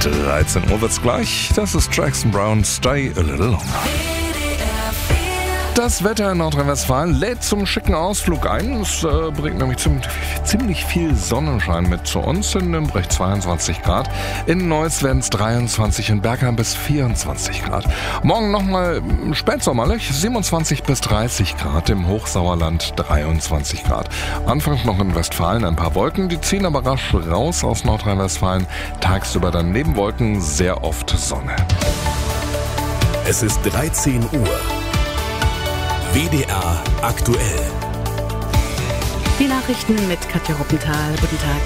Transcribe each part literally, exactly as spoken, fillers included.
dreizehn Uhr wird's gleich. Das ist Jackson Brown, Stay a Little Longer. Das Wetter in Nordrhein-Westfalen lädt zum schicken Ausflug ein. Es äh, bringt nämlich ziemlich, ziemlich viel Sonnenschein mit zu uns. In Nürnberg zweiundzwanzig Grad. In Neuss werden es dreiundzwanzig, in Bergheim bis vierundzwanzig Grad. Morgen nochmal spätsommerlich, siebenundzwanzig bis dreißig Grad. Im Hochsauerland dreiundzwanzig Grad. Anfangs noch in Westfalen ein paar Wolken. Die ziehen aber rasch raus aus Nordrhein-Westfalen. Tagsüber dann neben Wolken sehr oft Sonne. Es ist dreizehn Uhr. W D R aktuell. Die Nachrichten mit Katja Ruppenthal. Guten Tag.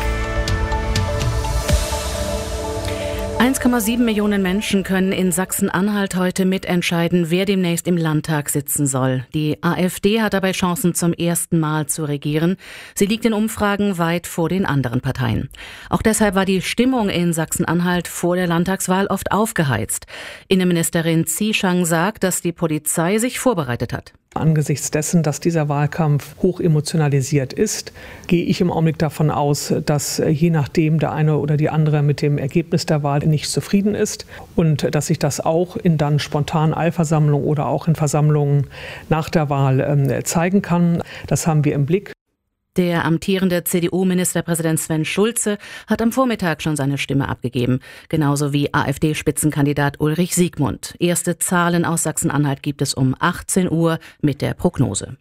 eins Komma sieben Millionen Menschen können in Sachsen-Anhalt heute mitentscheiden, wer demnächst im Landtag sitzen soll. Die AfD hat dabei Chancen, zum ersten Mal zu regieren. Sie liegt in Umfragen weit vor den anderen Parteien. Auch deshalb war die Stimmung in Sachsen-Anhalt vor der Landtagswahl oft aufgeheizt. Innenministerin Zieschang sagt, dass die Polizei sich vorbereitet hat. Angesichts dessen, dass dieser Wahlkampf hoch emotionalisiert ist, gehe ich im Augenblick davon aus, dass je nachdem der eine oder die andere mit dem Ergebnis der Wahl nicht zufrieden ist und dass sich das auch in dann spontanen Eilversammlungen oder auch in Versammlungen nach der Wahl äh, zeigen kann. Das haben wir im Blick. Der amtierende C D U-Ministerpräsident Sven Schulze hat am Vormittag schon seine Stimme abgegeben, genauso wie AfD-Spitzenkandidat Ulrich Siegmund. Erste Zahlen aus Sachsen-Anhalt gibt es um achtzehn Uhr mit der Prognose.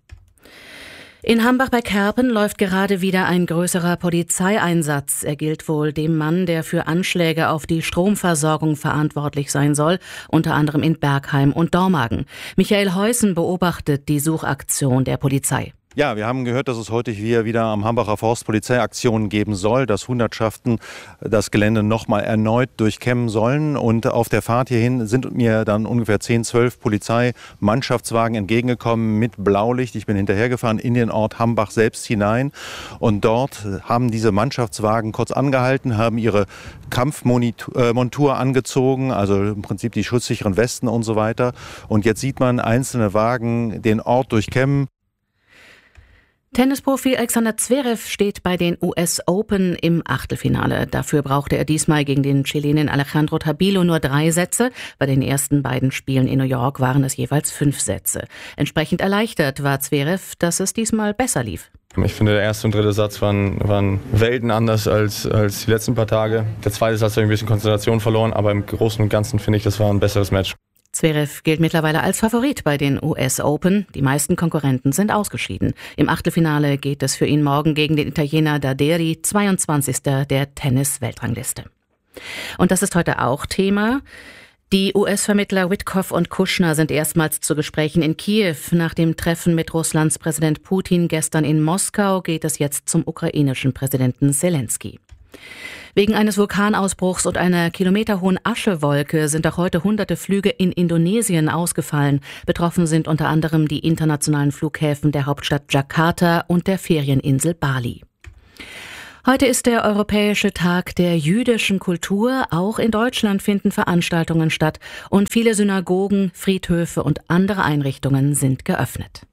In Hambach bei Kerpen läuft gerade wieder ein größerer Polizeieinsatz. Er gilt wohl dem Mann, der für Anschläge auf die Stromversorgung verantwortlich sein soll, unter anderem in Bergheim und Dormagen. Michael Heusen beobachtet die Suchaktion der Polizei. Ja, wir haben gehört, dass es heute hier wieder am Hambacher Forst Polizeiaktionen geben soll, dass Hundertschaften das Gelände nochmal erneut durchkämmen sollen. Und auf der Fahrt hierhin sind mir dann ungefähr zehn, zwölf Polizeimannschaftswagen entgegengekommen mit Blaulicht. Ich bin hinterhergefahren in den Ort Hambach selbst hinein. Und dort haben diese Mannschaftswagen kurz angehalten, haben ihre Kampfmontur angezogen, also im Prinzip die schutzsicheren Westen und so weiter. Und jetzt sieht man einzelne Wagen den Ort durchkämmen. Tennisprofi Alexander Zverev steht bei den U S Open im Achtelfinale. Dafür brauchte er diesmal gegen den Chilenen Alejandro Tabilo nur drei Sätze. Bei den ersten beiden Spielen in New York waren es jeweils fünf Sätze. Entsprechend erleichtert war Zverev, dass es diesmal besser lief. Ich finde, der erste und dritte Satz waren, waren Welten anders als, als die letzten paar Tage. Der zweite Satz habe ich ein bisschen Konzentration verloren, aber im Großen und Ganzen finde ich, das war ein besseres Match. Zverev gilt mittlerweile als Favorit bei den U S Open. Die meisten Konkurrenten sind ausgeschieden. Im Achtelfinale geht es für ihn morgen gegen den Italiener Daderi, zweiundzwanzigster der Tennis-Weltrangliste. Und das ist heute auch Thema. Die U S-Vermittler Witkoff und Kushner sind erstmals zu Gesprächen in Kiew. Nach dem Treffen mit Russlands Präsident Putin gestern in Moskau geht es jetzt zum ukrainischen Präsidenten Selenskyj. Wegen eines Vulkanausbruchs und einer kilometerhohen Aschewolke sind auch heute hunderte Flüge in Indonesien ausgefallen. Betroffen sind unter anderem die internationalen Flughäfen der Hauptstadt Jakarta und der Ferieninsel Bali. Heute ist der Europäische Tag der jüdischen Kultur. Auch in Deutschland finden Veranstaltungen statt und viele Synagogen, Friedhöfe und andere Einrichtungen sind geöffnet.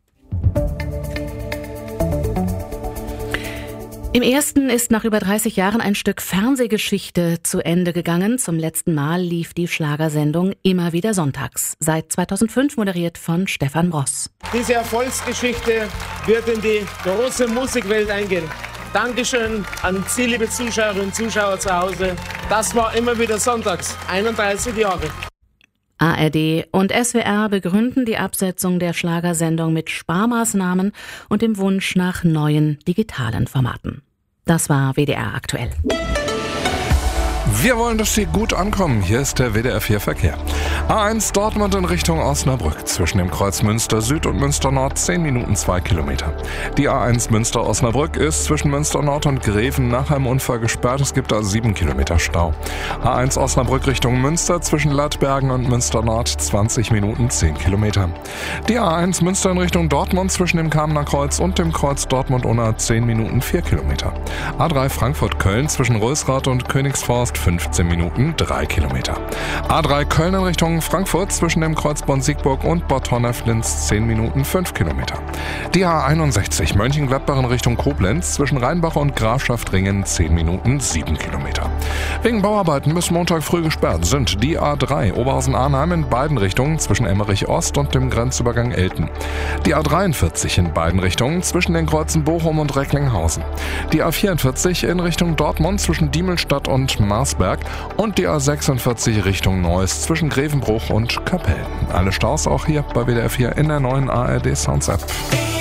Im ersten ist nach über dreißig Jahren ein Stück Fernsehgeschichte zu Ende gegangen. Zum letzten Mal lief die Schlagersendung immer wieder sonntags. Seit zweitausendfünf moderiert von Stefan Bross. Diese Erfolgsgeschichte wird in die große Musikwelt eingehen. Dankeschön an Sie, liebe Zuschauerinnen und Zuschauer zu Hause. Das war immer wieder sonntags, einunddreißig Jahre. A R D und S W R begründen die Absetzung der Schlagersendung mit Sparmaßnahmen und dem Wunsch nach neuen digitalen Formaten. Das war W D R aktuell. Wir wollen, dass Sie gut ankommen. Hier ist der W D R vier Verkehr. A eins Dortmund in Richtung Osnabrück. Zwischen dem Kreuz Münster Süd und Münster Nord zehn Minuten zwei Kilometer. Die A eins Münster Osnabrück ist zwischen Münster Nord und Greven nach einem Unfall gesperrt. Es gibt da sieben Kilometer Stau. A eins Osnabrück Richtung Münster zwischen Lattbergen und Münster Nord zwanzig Minuten zehn Kilometer. Die A eins Münster in Richtung Dortmund zwischen dem Kamener Kreuz und dem Kreuz Dortmund-Unna zehn Minuten vier Kilometer. A drei Frankfurt-Köln zwischen Rösrath und Königsforst fünfzehn Minuten drei Kilometer. A drei Köln in Richtung Frankfurt zwischen dem Kreuz Bonn-Siegburg und Bad Honnef-Linz zehn Minuten fünf Kilometer. Die A einundsechzig Mönchengladbach in Richtung Koblenz zwischen Rheinbach und Grafschaft-Ringen zehn Minuten sieben Kilometer. Wegen Bauarbeiten bis Montag früh gesperrt sind die A drei Oberhausen-Arnheim in beiden Richtungen zwischen Emmerich Ost und dem Grenzübergang Elten. Die A dreiundvierzig in beiden Richtungen zwischen den Kreuzen Bochum und Recklinghausen. Die A vierundvierzig in Richtung Dortmund zwischen Diemelstadt und Marsberg und die A sechsundvierzig Richtung Neuss zwischen Grevenbruch und Kapellen. Alle Staus auch hier bei W D R vier in der neuen A R D Sounds App.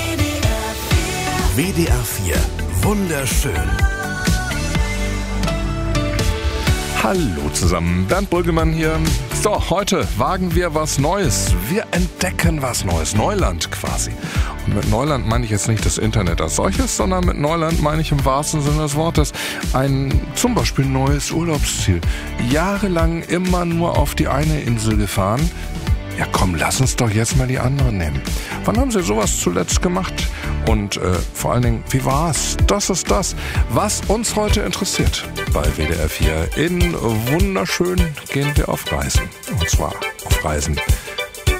W D R vier. Wunderschön. Hallo zusammen, Bernd Brüggemann hier. So, heute wagen wir was Neues. Wir entdecken was Neues. Neuland quasi. Und mit Neuland meine ich jetzt nicht das Internet als solches, sondern mit Neuland meine ich im wahrsten Sinne des Wortes ein zum Beispiel neues Urlaubsziel. Jahrelang immer nur auf die eine Insel gefahren. Ja komm, lass uns doch jetzt mal die andere nehmen. Wann haben Sie sowas zuletzt gemacht? Und äh, vor allen Dingen, wie war's? Das ist das, was uns heute interessiert. Bei W D R vier in Wunderschön gehen wir auf Reisen. Und zwar auf Reisen